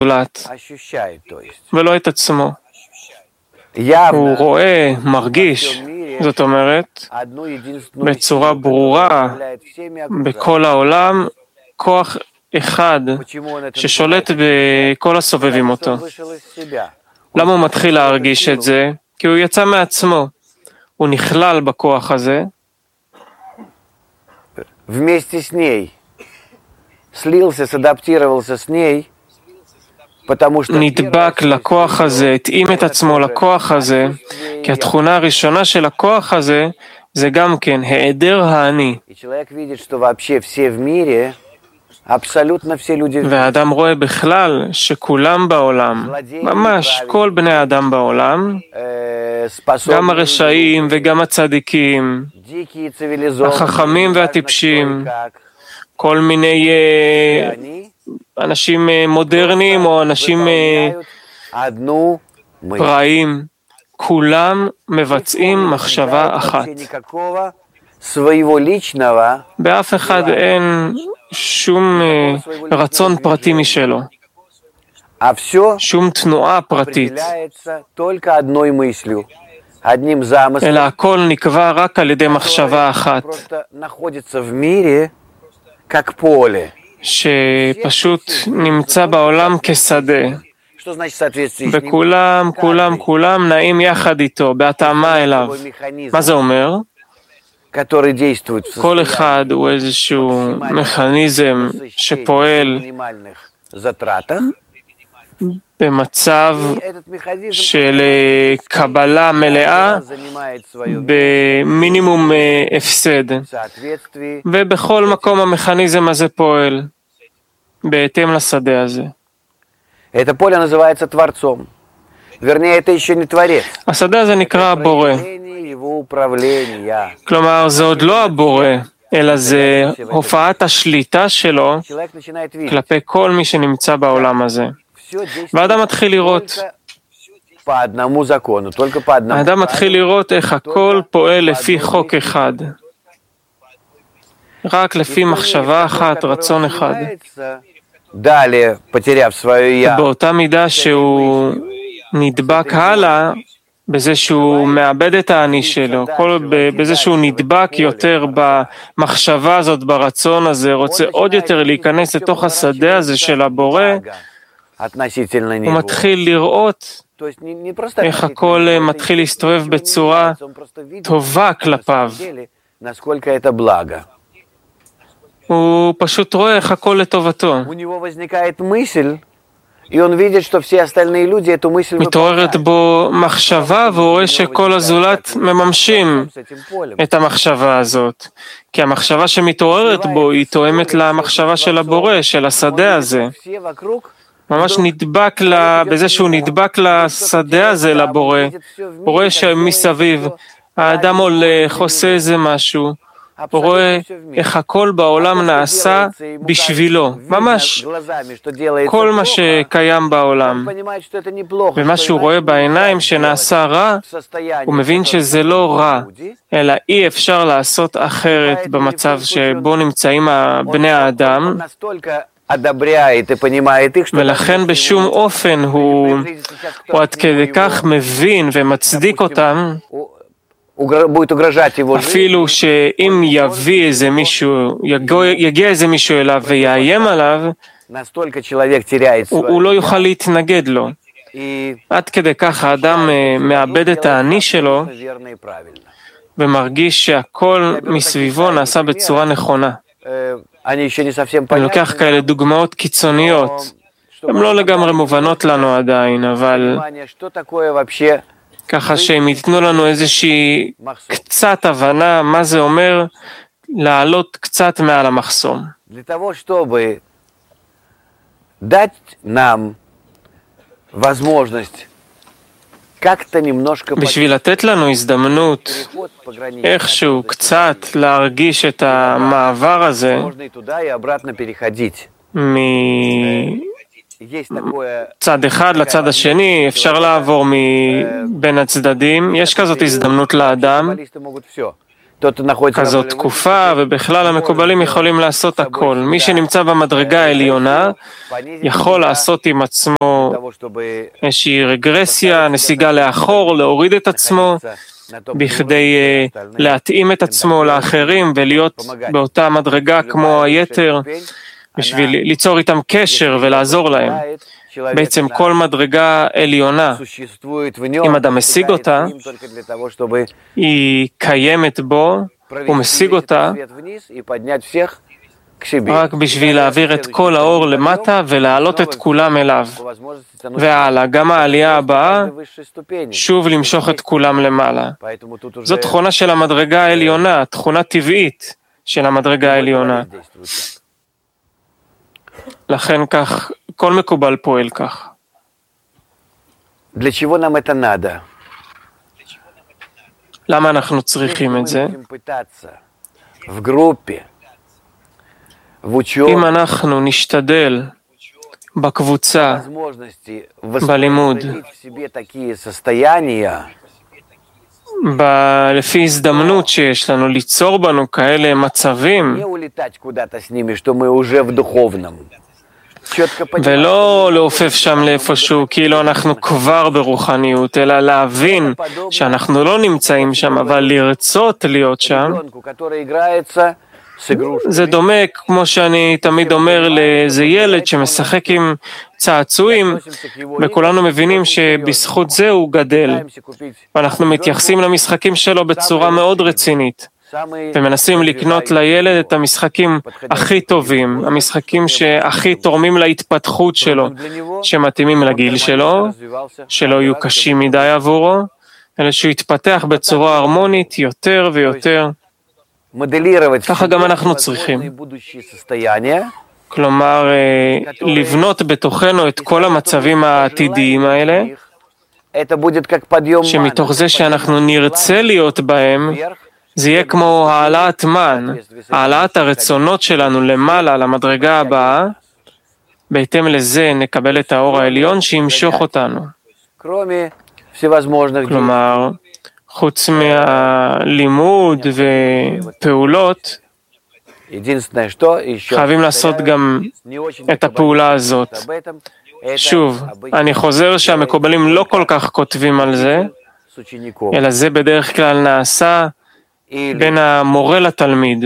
הזולת, ощущает, то есть. ולא את עצמו. הוא Явно רואה, מרגיש, זאת אומרת, одну единственную בצורה силу, ברורה, которая управляет всеми окружающими. בכל העולם, כוח אחד Почему он это ששולט называет? בכל הסובבים Потому что אותו. он вышел из себя. למה הוא מתחיל להרגיש את זה? כי הוא יצא מעצמו. הוא נכלל בכוח הזה, Вместе с ней слился, садаптировался с ней, потому что נדבק לכוח הזה, התאים את עצמו לכוח הזה, כי התכונה הראשונה של הכוח הזה זה גם כן היעדר האני. и человек видит, что вообще все в мире, абсолютно все люди в мире, והאדם רואה בכלל שכולם בעולם, ממש כל בני האדם בעולם, גם способны, הרשעים וגם הצדיקים, дикие, цивилизованные, החכמים неважно והטיפשים, кто и как, כל מיני они אנשים מודרניים או אנשים выполняют одну мысль. פראיים, כולם מבצעים מחשבה אחת. Вообще никакого своего личного, באף אחד אין שום רצון פרטי משלו, а все שום תנועה פרטית, определяется только одной мыслью, одним замыслом. אלא הכל נקבע רק על ידי מחשבה אחת, Просто находится в мире как поле. שפשוט נמצא בעולם כשדה, Что значит в соответствии с ним? וכולם, כולם נעים יחד איתו, בהתאמה אליו. Такой механизм, מה זה אומר? который действует в כל состоянии אחד הוא איזשהו מכניזם שפועל минимальных затратах. במצב И этот механизм של קבלה מלאה занимает свое במינימום הפסד. в соответствии. ובכל מקום המכניזם הזה פועל, בהתאם לשדה הזה. Это поле называется Творцом. Вернее, это еще не Творец. השדה הזה נקרא הבורא. Проявление его управления. כלומר, זה עוד לא הבורא, אלא זה הופעת השליטה שלו Человек начинает видеть. כלפי כל מי שנמצא בעולם הזה. Все действует והאדם מתחיל לראות, только по одному закону, только по одному. האדם מתחיל לראות איך הכל פועל לפי חוק אחד. רק לפי מחשבה אחת, רצון אחד. Далее, потеряв свое «я», באותה מידה שהוא נדבק הלאה, בזה שהוא מאבד את האני שלו, בזה שהוא נדבק יותר במחשבה הזאת, ברצון הזה, רוצה עוד יותר להיכנס לתוך השדה הזה של הבורא, относительно הוא него. מתחיל לראות То есть не просто איך הכל מתחיל להסתובב בצורה טובה כלפיו. насколько это благо. הוא פשוט רואה איך הכל לטובתו. У него возникает мысль, и он видит, что все остальные люди эту мысль מתעוררת выполняют. בו מחשבה, והוא רואה שכל הזולת מממשים С этим полем. את המחשבה הזאת. כי המחשבה שמתעוררת בו היא תואמת למחשבה של הבורא, של השדה הזה. Все вокруג ממש נדבק בזה שהוא נדבק לשדה הזה, לבורא. הוא רואה שמסביב האדם הולך, עושה איזה משהו. הוא רואה איך הכל בעולם נעשה בשבילו, ממש כל מה שקיים בעולם. ומה שהוא רואה בעיניים שנעשה רע, הוא מבין שזה לא רע, אלא אי אפשר לעשות אחרת במצב שבו נמצאים בני האדם, ולכן בשום אופן הוא עד כדי כך מבין ומצדיק אותם, אפילו שאם יביא איזה מישהו, יגיע איזה מישהו אליו ויאיים עליו, הוא לא יוכל להתנגד לו. עד כדי כך האדם מאבד את האני שלו ומרגיש שהכל מסביבו נעשה בצורה נכונה. אני לוקח כאלה דוגמאות קיצוניות, הן לא לגמרי מובנות לנו עדיין, אבל ככה שהם ייתנו לנו איזושהי קצת הבנה מה זה אומר לעלות קצת מעל המחסום. בשביל לתת לנו הזדמנות איכשהו קצת להרגיש את המעבר הזה מצד אחד לצד השני, אפשר לעבור בין הצדדים, יש כזאת הזדמנות לאדם, כזאת תקופה, ובכלל המקובלים יכולים לעשות הכל. מי שנמצא במדרגה העליונה יכול לעשות עם עצמו איזושהי רגרסיה, נסיגה לאחור, להוריד את עצמו, בכדי להתאים את עצמו לאחרים ולהיות באותה מדרגה כמו היתר, בשביל ליצור איתם קשר ולעזור להם. בעצם כל מדרגה עליונה, אם אדם משיג אותה, היא קיימת בו, הוא משיג אותה רק בשביל להעביר את כל האור למטה ולהעלות את כולם אליו. והלאה, גם העלייה הבאה, שוב למשוך את כולם למעלה. זו תכונה של המדרגה העליונה, תכונה טבעית של המדרגה העליונה. לכן כך, כל מקובל פועל כך. למה אנחנו צריכים את זה? אם אנחנו נשתדל בקבוצה, בלימוד, לפי הזדמנות שיש לנו ליצור בנו כאלה מצבים, ולא לעופף שם לאיפשהו כאילו אנחנו כבר ברוחניות, אלא להבין שאנחנו לא נמצאים שם, אבל לרצות להיות שם. זה דומה, כמו שאני תמיד אומר, לאיזה ילד שמשחק עם צעצועים, וכולנו מבינים שבזכות זה הוא גדל. ואנחנו מתייחסים למשחקים שלו בצורה מאוד רצינית, ומנסים לקנות לילד את המשחקים הכי טובים, המשחקים שהכי תורמים להתפתחות שלו, שמתאימים לגיל שלו, שלא יהיו קשים מדי עבורו, אלא שהוא יתפתח בצורה הרמונית יותר ויותר. ככה גם אנחנו צריכים. כלומר, לבנות בתוכנו את כל המצבים העתידיים האלה, שמתוך זה שאנחנו נרצה להיות בהם, זה יהיה כמו העלאת מן, העלאת הרצונות שלנו למעלה למדרגה הבאה, בהתאם לזה נקבל את האור העליון שימשוך אותנו. כלומר, חוץ מהלימוד ופעולות, חייבים לעשות גם את הפעולה הזאת. שוב, אני חוזר שהמקובלים לא כל כך כותבים על זה, אלא זה בדרך כלל נעשה בין המורה לתלמיד,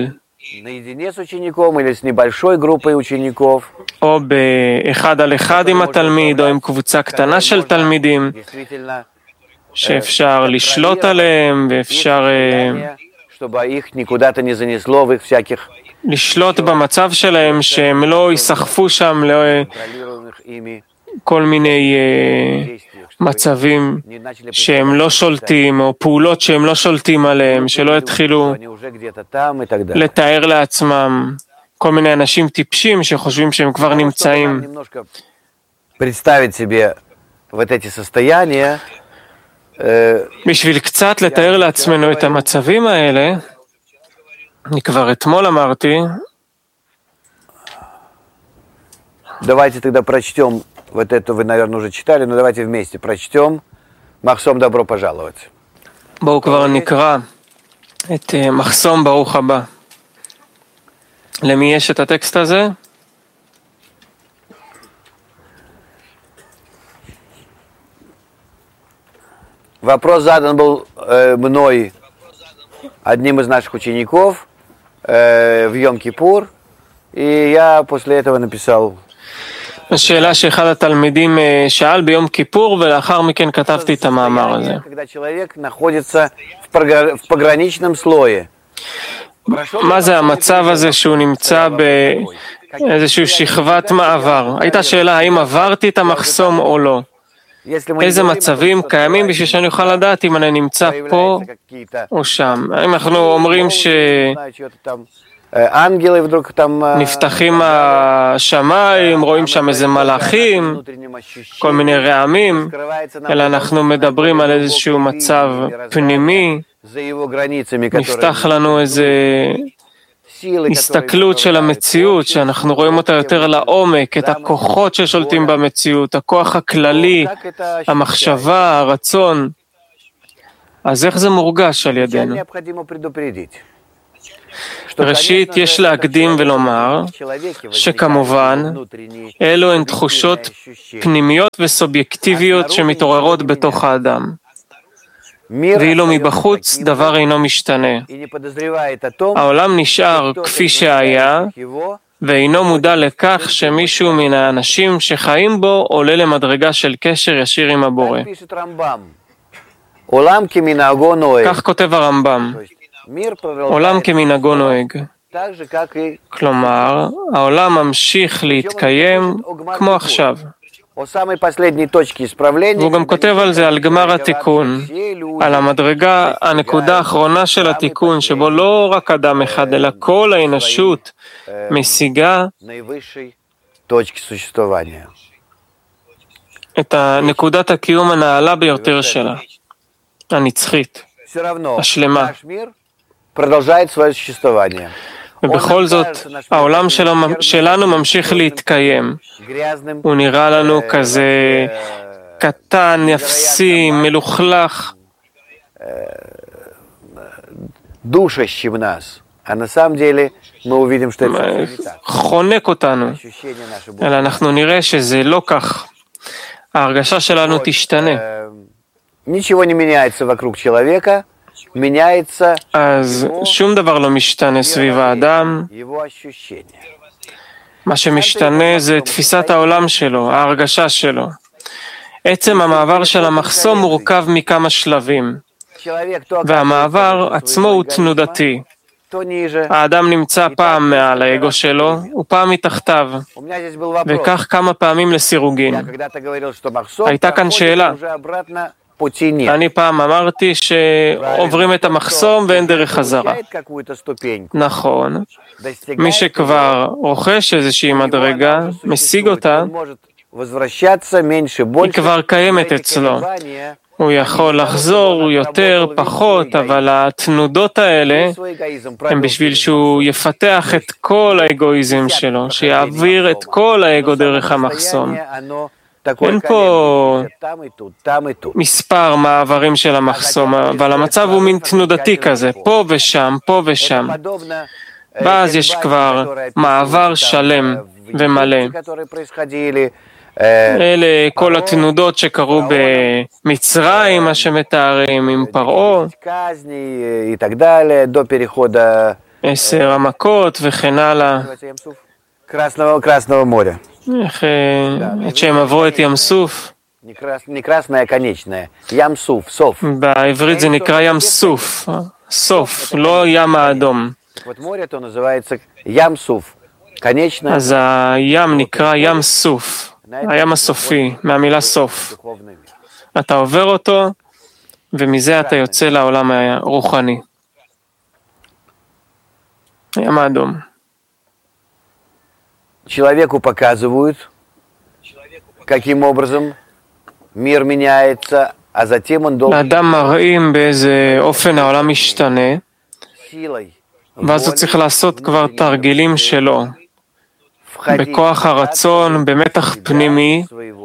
או באחד על אחד עם התלמיד, או עם קבוצה קטנה של תלמידים, שאפשר לשלוט עליהם, ואפשר לשלוט במצב שלהם, שהם לא יסחפו שם לכל מיני מצבים שהם לא שולטים, או פעולות שהם לא שולטים עליהם, שלא יתחילו לתאר לעצמם כל מיני אנשים טיפשים שחושבים שהם כבר נמצאים. בשביל קצת לתאר לעצמנו את המצבים האלה, אני כבר אתמול אמרתי, давайте тогда прочтем вот это, вы, наверное, уже читали, но давайте вместе прочтем. מחסום добро пожаловать. בואו כבר נקרא את מחסום ברוך הבא. למי יש את הטקסט הזה? Вопрос задан был мной одним из наших учеников в Йом-Кипур, и я после этого написал. השאלה שאחד התלמידים שאל ביום כיפור, ולאחר מכן כתבתי את המאמר הזה. מה זה המצב הזה שהוא נמצא באיזושהי שכבת מעבר? הייתה שאלה האם עברתי את המחסום או לא. איזה מצבים קיימים בשביל שאני אוכל לדעת אם אני נמצא פה או שם. האם אנחנו אומרים נפתחים השמיים, רואים שם איזה מלאכים, כל מיני רעמים, אלא אנחנו מדברים על איזשהו מצב פנימי, נפתח לנו איזה הסתכלות של המציאות, שאנחנו רואים אותה יותר לעומק, את הכוחות ששולטים במציאות, הכוח הכללי, המחשבה, הרצון. אז איך זה מורגש על ידינו? ראשית, יש להקדים ולומר שכמובן, אלו הן תחושות פנימיות וסובייקטיביות שמתעוררות בתוך האדם. ואילו מבחוץ דבר אינו משתנה. העולם נשאר כפי שהיה, ואינו מודע לכך שמישהו מן האנשים שחיים בו עולה למדרגה של קשר ישיר עם הבורא. כך כותב הרמב"ם, עולם כמנהגו נוהג. כלומר, העולם ממשיך להתקיים כמו עכשיו. והוא גם כותב על זה, על גמר התיקון, על המדרגה, הנקודה האחרונה של התיקון, שבו לא רק אדם אחד, אלא כל האנושות משיגה את נקודת הקיום הנעלה ביותר שלה, הנצחית, השלמה. ובכל זאת, העולם שלנו ממשיך להתקיים. הוא נראה לנו כזה קטן, אפסי, מלוכלך. חונק אותנו. אלא אנחנו נראה שזה לא כך. ההרגשה שלנו תשתנה. אז שום דבר לא משתנה סביב האדם. מה שמשתנה זה תפיסת העולם שלו, ההרגשה שלו. עצם המעבר של המחסום מורכב מכמה שלבים, והמעבר עצמו הוא תנודתי. האדם נמצא פעם מעל האגו שלו, ופעם מתחתיו, וכך כמה פעמים לסירוגין. הייתה כאן שאלה. אני פעם אמרתי שעוברים את המחסום ואין דרך חזרה. נכון, מי שכבר רוכש איזושהי מדרגה, משיג אותה, היא כבר קיימת אצלו. הוא יכול לחזור יותר, פחות, אבל התנודות האלה הם בשביל שהוא יפתח את כל האגואיזם שלו, שיעביר את כל האגו דרך המחסום. אין פה מספר מעברים של המחסום, אבל המצב הוא מין תנודתי כזה, פה ושם, פה ושם. ואז יש כבר מעבר שלם ומלא. אלה כל התנודות שקרו במצרים, מה שמתארים עם פרעה, 10 המכות וכן הלאה. איך עד שהם עברו את ים סוף. בעברית זה נקרא ים סוף, סוף, לא ים האדום. אז הים נקרא ים סוף, הים הסופי, מהמילה סוף. אתה עובר אותו, ומזה אתה יוצא לעולם הרוחני. הים האדום. Человеку показывают, каким образом мир меняется, а затем он должен... לאדם מראים באיזה אופן העולם משתנה, ואז הוא צריך לעשות כבר תרגילים שלו, בכוח הרצון, במתח פנימי,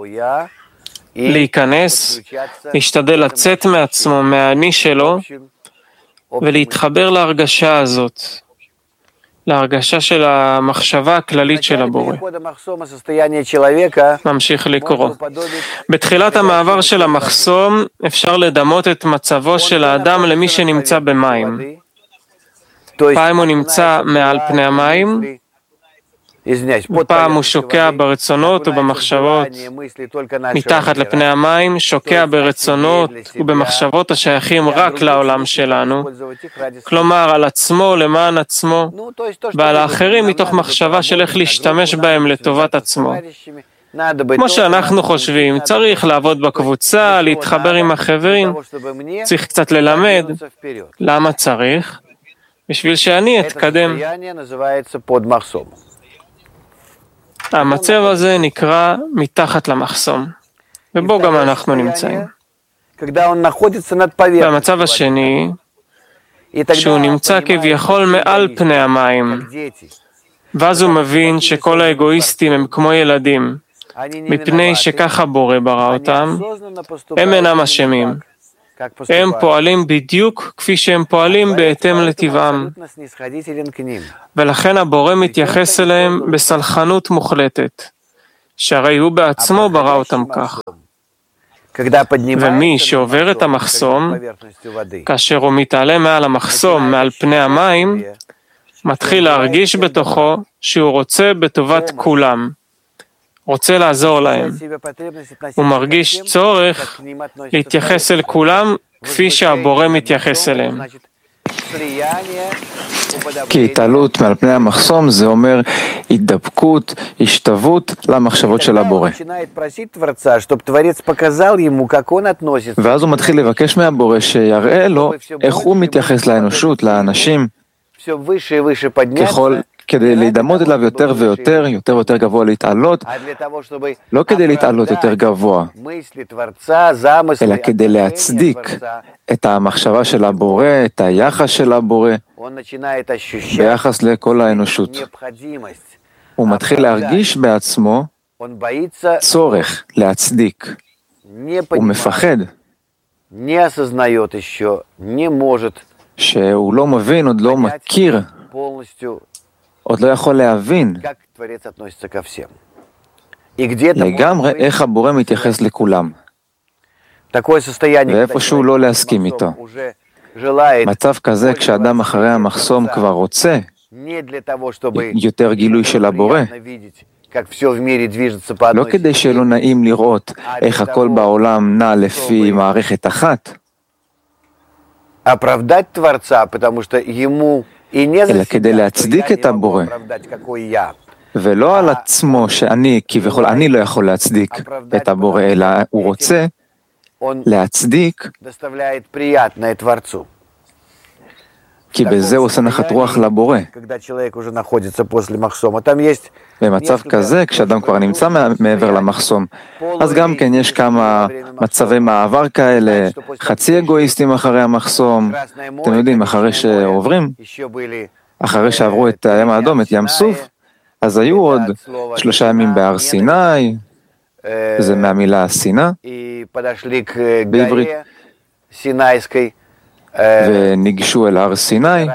להיכנס, להשתדל לצאת מעצמו, מהאני שלו, ולהתחבר להרגשה הזאת. להרגשה של המחשבה הכללית של הבורא. ממשיך לקרוא. בתחילת המעבר של המחסום אפשר לדמות את מצבו של האדם למי שנמצא במים. פעם הוא נמצא מעל פני המים, ופעם הוא שוקע ברצונות ובמחשבות מתחת לפני המים, שוקע ברצונות ובמחשבות השייכים רק לעולם שלנו, כלומר על עצמו למען עצמו, ועל האחרים מתוך מחשבה של איך להשתמש בהם לטובת עצמו. כמו שאנחנו חושבים, צריך לעבוד בקבוצה, להתחבר עם החברים, צריך קצת ללמד. למה צריך? בשביל שאני אתקדם. המצב הזה נקרא מתחת למחסום, ובו גם אנחנו נמצאים. והמצב השני, שהוא נמצא כביכול מעל פני המים, ואז הוא מבין שכל האגואיסטים הם כמו ילדים, מפני שככה בורא ברא אותם, הם אינם אשמים. הם פועלים בדיוק כפי שהם פועלים בהתאם לטבעם, ולכן הבורא מתייחס אליהם בסלחנות מוחלטת, שהרי הוא בעצמו ברא אותם כך. ומי שעובר את המחסום, כאשר הוא מתעלה מעל המחסום, מעל פני המים, מתחיל להרגיש בתוכו שהוא רוצה בטובת כולם, רוצה לעזור להם. הוא מרגיש צורך להתייחס אל כולם כפי שהבורא מתייחס אליהם. כי התעלות מעל פני המחסום זה אומר התדבקות, השתוות למחשבות של הבורא. ואז הוא מתחיל לבקש מהבורא שיראה לו איך הוא מתייחס לאנושות, לאנשים, כדי להידמות אליו יותר ויותר, יותר ויותר גבוה להתעלות, לא כדי להתעלות יותר גבוה, אלא כדי להצדיק את המחשבה של הבורא, את היחס של הבורא, ביחס לכל האנושות. הוא מתחיל להרגיש בעצמו צורך להצדיק. הוא מפחד שהוא לא מבין, עוד לא מכיר, עוד לא יכול להבין לגמרי איך הבורא מתייחס לכולם, ואיפשהו לא להסכים איתו. מצב כזה, כשאדם אחרי המחסום כבר רוצה יותר גילוי של הבורא, לא כדי שלא נעים לראות איך הכל בעולם נע לפי מערכת אחת, אלא כדי להצדיק את הבורא, ולא על עצמו שאני, כביכול אני לא יכול להצדיק את הבורא, אלא הוא רוצה להצדיק, כי בזה הוא עושה נחת רוח לבורא. במצב כזה, כשאדם כבר נמצא מעבר למחסום, אז גם כן יש כמה מצבי מעבר כאלה, חצי אגואיסטים אחרי המחסום. אתם יודעים, אחרי שעוברים, אחרי שעברו את הים האדום, את ים סוף, אז היו עוד 3 ימים בהר סיני, זה מהמילה סיני בעברית, וניגשו אל הר סיני,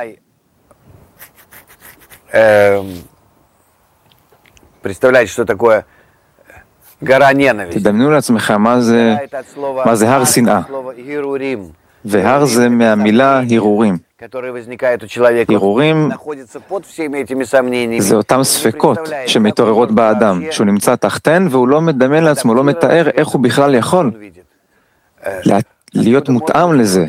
תדמיינו לעצמכם מה זה הר שנאה, והר זה מהמילה הרהורים. הרהורים זה אותם ספקות שמתעוררות באדם, שהוא נמצא תחתן והוא לא מדמיין לעצמו, לא מתאר איך הוא בכלל יכול להיות מותאם לזה.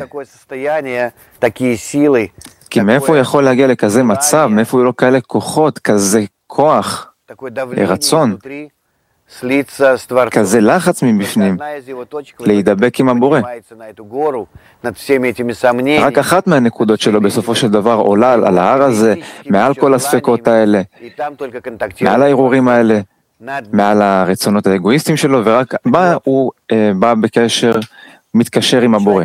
כי מאיפה הוא יכול להגיע לכזה מצב, מאיפה הוא לא כאלה כוחות, כזה כוח, רצון, כזה לחץ מבפנים, להידבק עם הבורא. רק אחת מהנקודות שלו בסופו של דבר עולה על ההר הזה, מעל כל הספקות האלה, מעל הערעורים האלה, מעל הרצונות האגואיסטיים שלו, ורק הוא בא בקשר, מתקשר עם הבורא.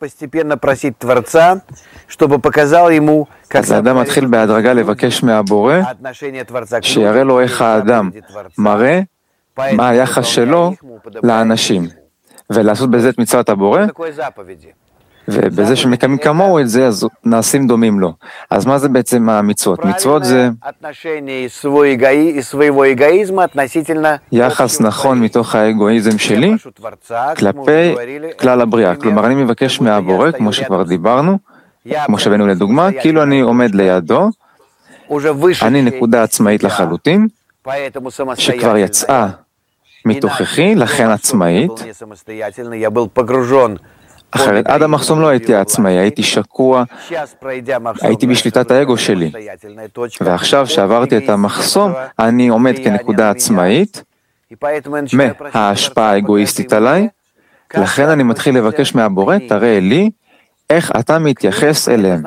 אז האדם מתחיל בהדרגה לבקש מהבורא שיראה לו איך האדם מראה מה היחס שלו לאנשים, ולעשות בזה את מצוות הבורא, ובזה שמקיימים כמוהו את זה, אז נעשים דומים לו. אז מה זה בעצם המצוות? מצוות זה יחס נכון מתוך האגואיזם שלי כלפי כלל הבריאה. כלומר, אני מבקש מהבורא, כמו שכבר דיברנו, כמו שהבאנו לדוגמה, כאילו אני עומד לידו, אני נקודה עצמאית לחלוטין, שכבר יצאה מתוככי, לכן עצמאית. אחרת עד המחסום לא הייתי עצמאי, הייתי שקוע, הייתי בשליטת האגו שלי. ועכשיו שעברתי את המחסום, אני עומד כנקודה עצמאית, מההשפעה האגואיסטית עליי, לכן אני מתחיל לבקש מהבורא, תראה לי איך אתה מתייחס אליהם.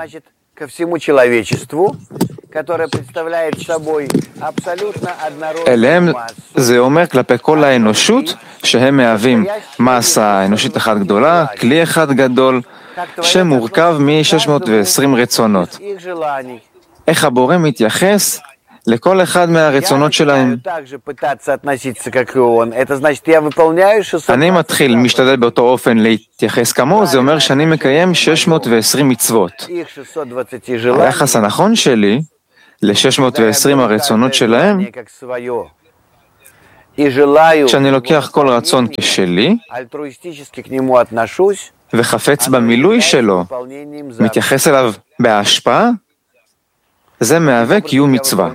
אליהם זה אומר כלפי כל האנושות שהם מהווים מסה האנושית אחת גדולה, כלי אחד גדול שמורכב מ-620 רצונות. איך הבורא מתייחס לכל אחד מהרצונות שלהם. אני משתדל באותו אופן להתייחס כמוהו, זה אומר שאני מקיים 620 מצוות. היחס הנכון שלי ל-620 הרצונות שלהם, כשאני לוקח כל רצון כשלי, וחפץ במילוי שלו, מתייחס אליו בהשפעה, זה מהווה קיום מצווה.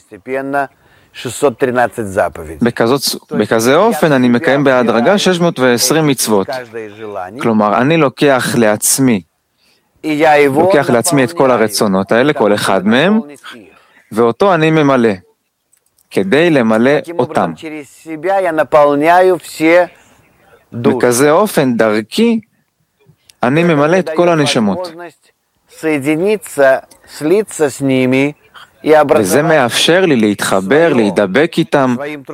בכזה אופן אני מקיים בהדרגה 620 מצוות. כלומר, אני לוקח לעצמי את כל הרצונות האלה, כל אחד מהם, ואותו אני ממלא, כדי למלא אותם. בכזה אופן, דרכי, אני ממלא את כל הנשמות. וזה מאפשר לי להתחבר, להידבק איתם,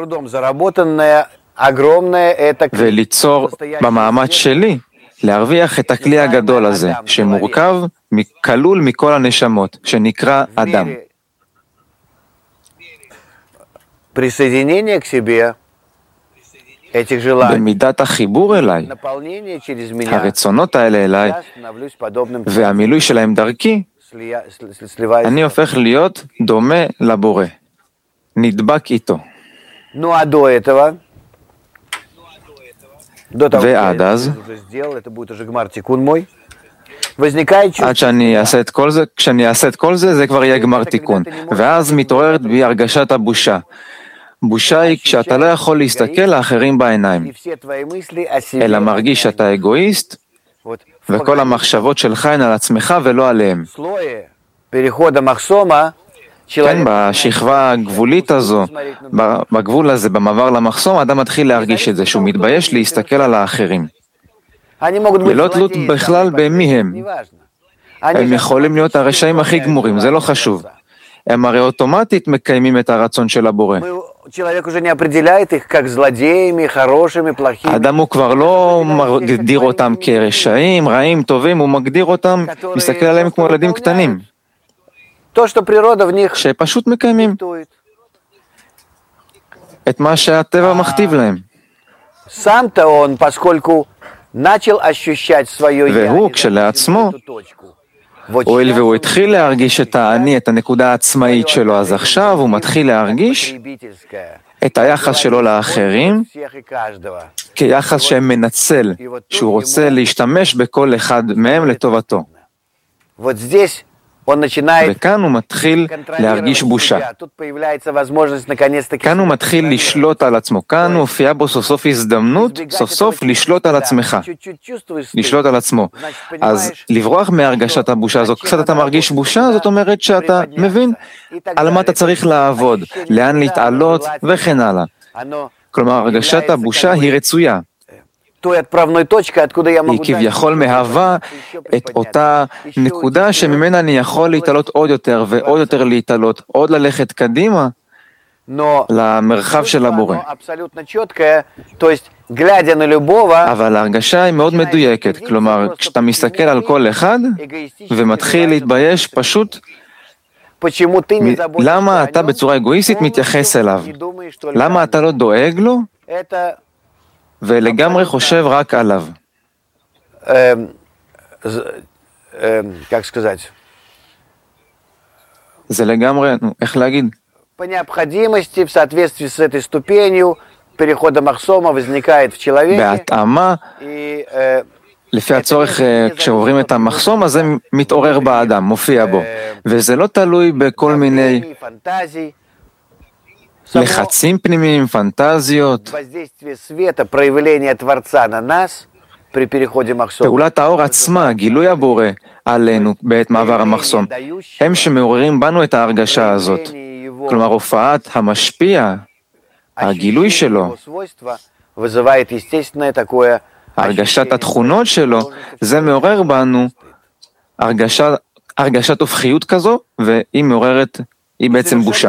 וליצור במאמץ שלי, להרוויח את הכלי הגדול הזה, שמורכב, כלול מכל הנשמות, שנקרא אדם. במידת החיבור אליי, הרצונות האלה אליי, והמילוי שלהם דרכי, אני הופך להיות דומה לבורא, נדבק איתו. ועד אז, עד שאני אעשה את כל זה, כשאני אעשה את כל זה, זה כבר יהיה גמר תיקון. ואז מתעוררת בי הרגשת הבושה. בושה היא כשאתה לא יכול להסתכל לאחרים בעיניים, אלא מרגיש שאתה אגואיסט, וכל המחשבות שלך הן על עצמך ולא עליהם. כן, בשכבה הגבולית הזו, בגבול הזה, במעבר למחסום, האדם מתחיל להרגיש את זה, שהוא מתבייש להסתכל על האחרים. ללא תלות בכלל במי הם. הם יכולים להיות הרשעים הכי גמורים, זה לא חשוב. הם הרי אוטומטית מקיימים את הרצון של הבורא. האדם הוא כבר לא מגדיר אותם כרשעים, רעים, טובים, הוא מגדיר אותם, מסתכל עליהם כמו ילדים קטנים, שפשוט מקיימים את מה שהטבע מכתיב להם. והוא כשלעצמו, הואיל והוא התחיל להרגיש את האני, את הנקודה העצמאית שלו, אז עכשיו הוא מתחיל להרגיש את היחס שלו לאחרים כיחס שהם מנצל, שהוא רוצה להשתמש בכל אחד מהם לטובתו. וכאן הוא מתחיל להרגיש בושה. כאן הוא מתחיל לשלוט על עצמו. כאן הופיעה בו סוף סוף הזדמנות, סוף סוף לשלוט על עצמך. לשלוט על עצמו. אז לברוח מהרגשת הבושה הזו, קצת אתה מרגיש בושה, זאת אומרת שאתה מבין על מה אתה צריך לעבוד, לאן להתעלות וכן הלאה. כלומר, הרגשת הבושה היא רצויה. היא כביכול מהווה את אותה נקודה שממנה אני יכול להתעלות עוד יותר ועוד יותר להתעלות, עוד ללכת קדימה למרחב של הבורא. אבל ההרגשה היא מאוד מדויקת, כלומר כשאתה מסתכל על כל אחד ומתחיל להתבייש פשוט למה אתה בצורה אגואיסטית מתייחס אליו? למה אתה לא דואג לו? ולגמרי חושב רק עליו. זה לגמרי, איך להגיד? בהתאמה, לפי הצורך, כשעוברים את המחסום, אז זה מתעורר באדם, מופיע בו. וזה לא תלוי בכל מיני לחצים פנימיים, פנטזיות. פעולת האור עצמה, גילוי הבורא עלינו בעת מעבר המחסום, הם שמעוררים בנו את ההרגשה הזאת. כלומר, הופעת המשפיע, הגילוי שלו, הרגשת התכונות שלו, זה מעורר בנו הרגשת הופכיות כזו, והיא מעוררת, היא בעצם בושה.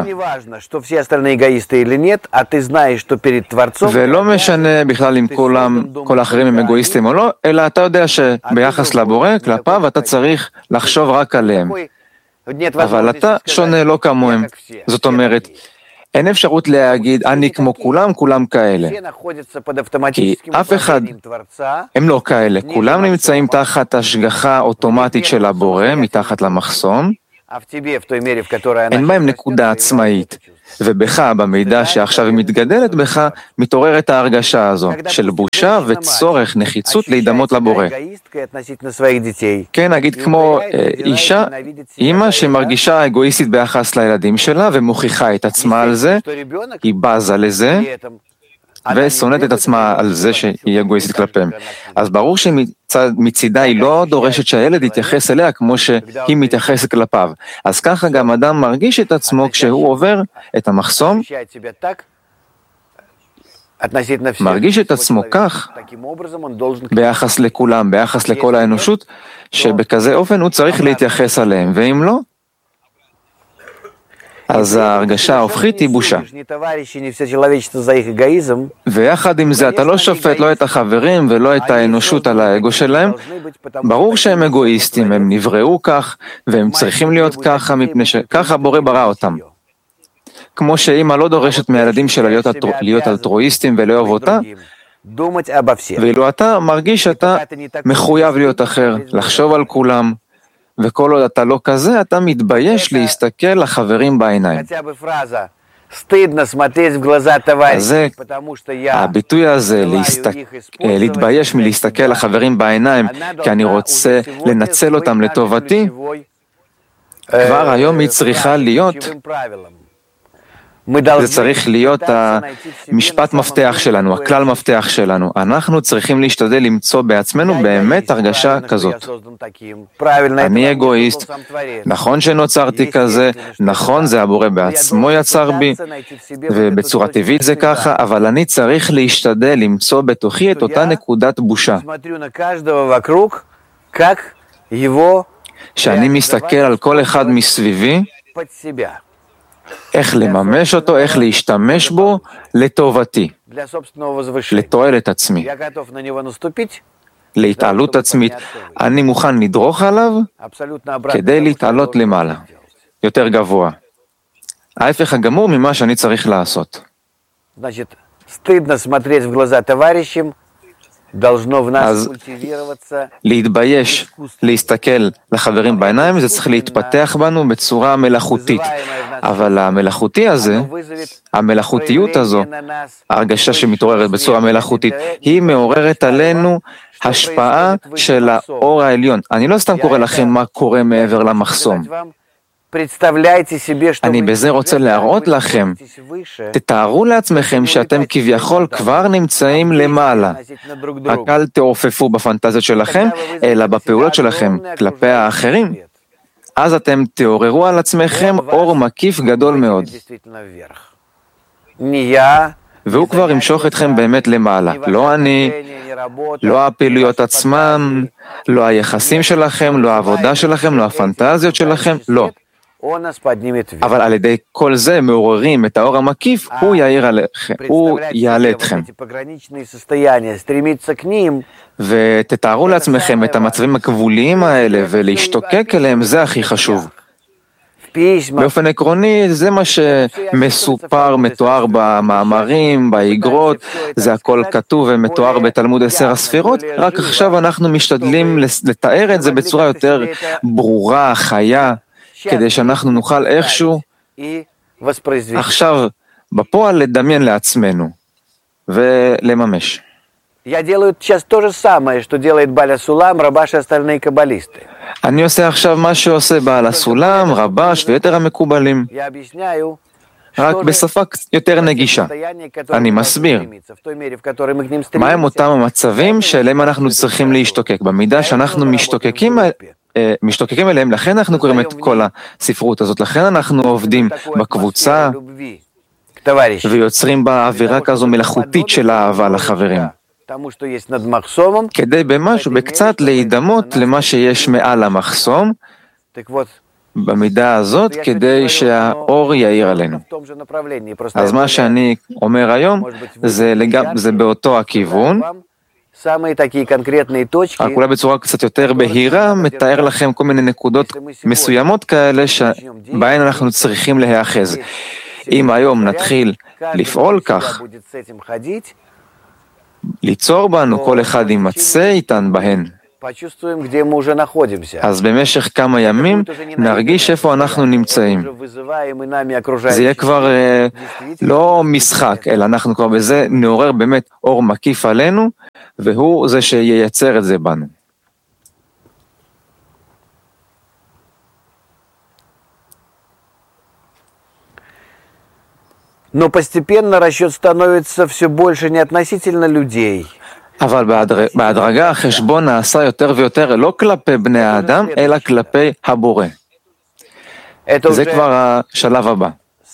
ולא משנה בכלל אם כל האחרים הם אגואיסטים או לא, אלא אתה יודע שביחס לבורא, כלפיו, אתה צריך לחשוב רק עליהם. אבל אתה שונה לא כמוהם. זאת אומרת, אין אפשרות להגיד, אני כמו כולם, כולם כאלה. כי אף אחד, הם לא כאלה. כולם נמצאים תחת השגחה אוטומטית של הבורא, מתחת למחסום. אין בהם נקודה עצמאית. ובך, במידע שעכשיו היא מתגדלת בך, מתעוררת ההרגשה הזו של בושה וצורך, נחיצות להידמות לבורא. כן, נגיד כמו אישה, אימא שמרגישה אגואיסטית ביחס לילדים שלה ומוכיחה את עצמה על זה, היא בזה לזה, ושונאת את עצמה על זה שהיא אגואיסטית כלפיהם. אז ברור שמצידה היא לא דורשת שהילד יתייחס אליה כמו שהיא מתייחסת כלפיו. אז ככה גם אדם מרגיש את עצמו כשהוא עובר את המחסום, מרגיש את עצמו כך ביחס לכולם, ביחס לכל האנושות, שבכזה אופן הוא צריך להתייחס עליהם, ואם לא, אז ההרגשה ההופכית היא בושה. ויחד עם זה אתה לא שופט לא את החברים ולא את האנושות על האגו שלהם. ברור שהם אגואיסטים, הם נבראו כך והם צריכים להיות ככה מפני שככה בורא ברא אותם. כמו שאמא לא דורשת מהילדים שלה להיות אלטרואיסטים ולאהוב אותה, ואילו אתה מרגיש שאתה מחויב להיות אחר, לחשוב על כולם, וכל עוד אתה לא כזה, אתה מתבייש להסתכל לחברים בעיניים. אז הביטוי הזה, להתבייש מלהסתכל לחברים בעיניים, כי אני רוצה לנצל אותם לטובתי, כבר היום היא צריכה להיות, זה צריך להיות המשפט מפתח שלנו, הכלל מפתח שלנו. אנחנו צריכים להשתדל למצוא בעצמנו באמת הרגשה כזאת. אני אגואיסט, נכון שנוצרתי כזה, נכון זה הבורא בעצמו יצר בי, ובצורה טבעית זה ככה, אבל אני צריך להשתדל למצוא בתוכי את אותה נקודת בושה. שאני מסתכל על כל אחד מסביבי, איך לממש אותו, איך להשתמש בו לטובתי, לתועלת עצמי, להתעלות עצמית. אני מוכן לדרוך עליו כדי להתעלות למעלה, יותר גבוה. ההפך הגמור ממה שאני צריך לעשות. אז להתבייש, להסתכל לחברים בעיניים, זה צריך להתפתח בנו בצורה מלאכותית. אבל המלאכותי הזה, המלאכותיות הזו, ההרגשה שמתעוררת בצורה מלאכותית, היא מעוררת עלינו השפעה של האור העליון. אני לא סתם קורא לכם מה קורה מעבר למחסום. אני בזה רוצה להראות לכם, תתארו לעצמכם שאתם כביכול כבר נמצאים למעלה. רק אל תעופפו בפנטזיות שלכם, אלא בפעולות שלכם כלפי האחרים. אז אתם תעוררו על עצמכם אור מקיף גדול מאוד. והוא כבר ימשוך אתכם באמת למעלה. לא אני, לא הפעילויות עצמם, לא היחסים שלכם, לא העבודה שלכם, לא הפנטזיות שלכם, לא. אבל על ידי כל זה מעוררים את האור המקיף, הוא יאיר עליכם, הוא יעלה אתכם. ותתארו לעצמכם את המצבים הגבוליים האלה ולהשתוקק אליהם, זה הכי חשוב. באופן עקרוני, זה מה שמסופר, מתואר במאמרים, באגרות, זה הכל כתוב ומתואר בתלמוד 10 הספירות, רק עכשיו אנחנו משתדלים לתאר את זה בצורה יותר ברורה, חיה, כדי שאנחנו נוכל איכשהו עכשיו בפועל לדמיין לעצמנו ולממש. אני עושה עכשיו מה שעושה בעל הסולם, רבש ויתר המקובלים, רק בשפה יותר נגישה. אני מסביר מהם אותם המצבים שאליהם אנחנו צריכים להשתוקק. במידה שאנחנו משתוקקים אליהם, לכן אנחנו קוראים את כל הספרות הזאת, לכן אנחנו עובדים בקבוצה ויוצרים בה אווירה כזו מלאכותית של אהבה לחברים, כדי במשהו, בקצת להידמות למה שיש מעל המחסום, במידה הזאת, כדי שהאור יאיר עלינו. אז מה שאני אומר היום, זה באותו הכיוון, רק אולי בצורה קצת יותר בהירה, מתאר לכם כל מיני נקודות מסוימות כאלה שבהן אנחנו צריכים להיאחז. אם היום נתחיל לפעול כך, ליצור בנו, כל אחד יימצא איתן בהן, אז במשך כמה ימים נרגיש איפה אנחנו נמצאים. זה יהיה כבר לא משחק, אלא אנחנו כבר בזה נעורר באמת אור מקיף עלינו, והוא זה שייצר את זה בנו. Но постепенно расчет становится все больше не относительно людей. אבל בהדרגה החשבון נעשה יותר ויותר לא כלפי בני האדם, אלא כלפי הבורא. זה כבר השלב הבא.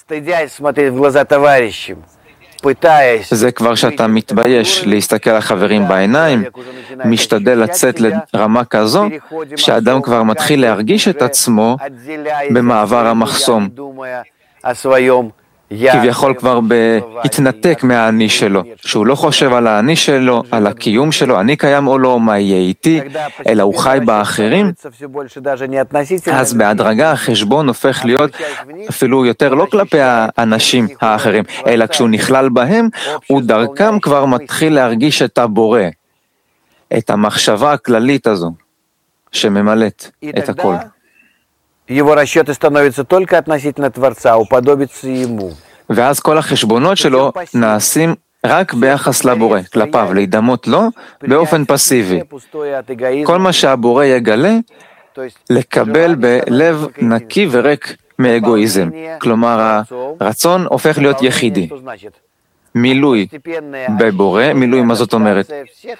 זה כבר שאתה מתבייש להסתכל על חברים בעיניים, משתדל לצאת לרמה כזו, שהאדם כבר מתחיל להרגיש את עצמו במעבר המחסום. כביכול כבר בהתנתק מהאני שלו, שהוא לא חושב על האני שלו, על הקיום שלו, אני קיים או לא, מה יהיה איתי, אלא הוא חי באחרים, אז בהדרגה החשבון הופך להיות אפילו יותר לא כלפי האנשים האחרים, אלא כשהוא נכלל בהם, הוא דרכם כבר מתחיל להרגיש את הבורא, את המחשבה הכללית הזו, שממלאת את הכל. Его расчеты становятся только относительно Творца, уподобиться Ему. ואז כל החשבונות שלו נעשים רק ביחס לבורא, כלפיו, להידמות לו באופן פסיבי. כל מה שהבורא יגלה, לקבל בלב נקי וריק מאגואיזם. כלומר, הרצון הופך להיות יחידי. מילוי בבורא, מילוי מה זאת אומרת?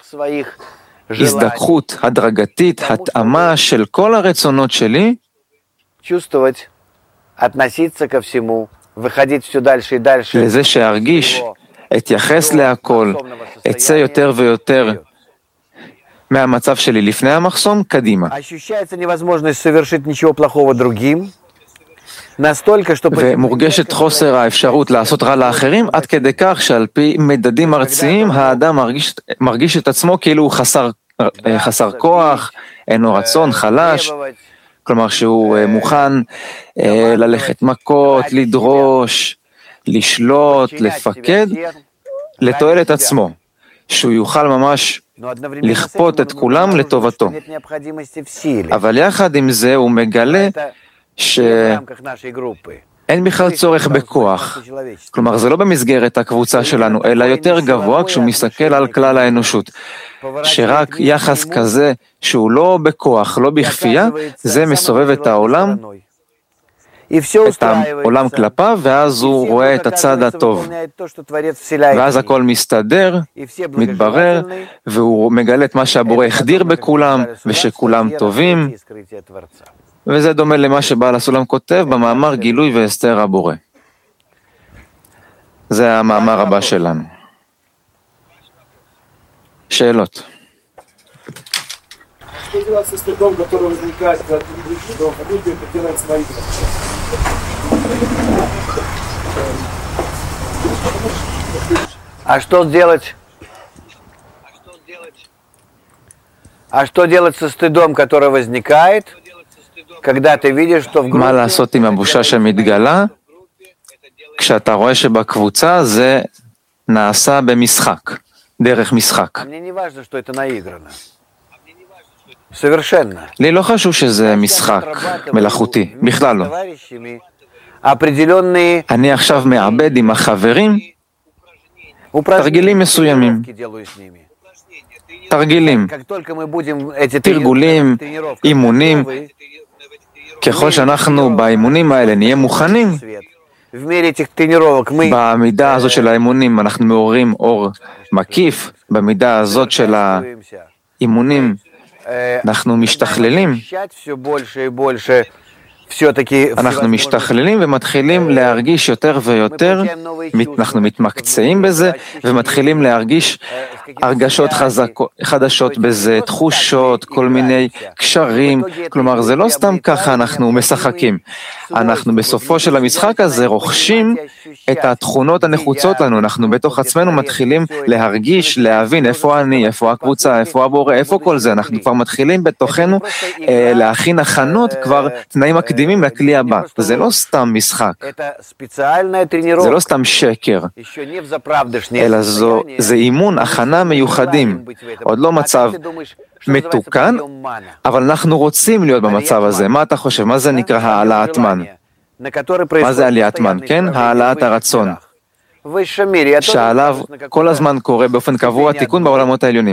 הזדככות הדרגתית, התאמה של כל הרצונות שלי, чувствовать, относиться ко всему, выходить все дальше и дальше. לזה שארגיש, אתייחס להכל, אצא יותר ויותר מהמצב שלי לפני המחסום, קדימה. ощущается невозможность совершить ничего плохого другим, настолько, что ומורגשת חוסר האפשרות לעשות רע לאחרים, עד כדי כך שעל פי מדדים ארציים, האדם מרגיש את עצמו כאילו הוא חסר כוח, אינו רצון, חלש, כלומר שהוא מוכן ללכת מכות, לדרוש, לשלוט, לפקד, לתועלת עצמו, שהוא יוכל ממש לכפות את כולם לטובתו. אבל יחד עם זה הוא מגלה שאין בכלל צורך בכוח. כלומר זה לא במסגרת הקבוצה שלנו, אלא יותר גבוה כשהוא מסתכל על כלל האנושות. שרק יחס כזה שהוא לא בכוח, לא בכפייה, זה מסובב את העולם, את העולם כלפיו, ואז הוא רואה את הצד הטוב. ואז הכל מסתדר, מתברר, והוא מגלה את מה שהבורא החדיר בכולם, ושכולם טובים, וזה דומה למה שבעל הסולם כותב במאמר גילוי והסתר הבורא. זה המאמר הבא שלנו. שאלות. Что делать со стыдом, который возникает, когда ты видишь, что люди это делают свои? А что делать? А что делать со стыдом, который возникает, когда ты видишь, что в группе... מה לעשות עם הבושה שמתגלה? כשאתה רואה שבקבוצה זה נעשה במשחק. דרך משחק. לי לא חשוב שזה משחק מלאכותי, בכלל לא. אני עכשיו מעבד עם החברים תרגילים מסוימים. תרגילים, תרגולים, אימונים. ככל שאנחנו באימונים האלה נהיה מוכנים, במידה הזאת של האימונים אנחנו מעוררים אור מקיף, במידה הזאת של האימונים אנחנו משתכללים, אנחנו משתכללים ומתחילים להרגיש יותר ויותר, אנחנו מתמקצעים בזה ומתחילים להרגיש הרגשות חדשות בזה, תחושות, כל מיני קשרים, כלומר זה לא סתם ככה אנחנו משחקים, אנחנו בסופו של המשחק הזה רוכשים את התכונות הנחוצות לנו, אנחנו בתוך עצמנו מתחילים להרגיש, להבין איפה אני, איפה הקבוצה, איפה הבורא, איפה כל זה, אנחנו כבר מתחילים בתוכנו להכין הכנות, כבר תנאים מקדימים לכלי הבא, זה לא סתם משחק, זה לא סתם שקר, אלא זה אימון, הכנה מיוחדים, עוד לא מצב מתוקן, אבל אנחנו רוצים להיות במצב הזה. מה אתה חושב? מה זה נקרא העלאת מן? מה זה עליית מן? כן? העלאת הרצון. שעליו כל הזמן קורה באופן קבוע תיקון בעולמות העליונים.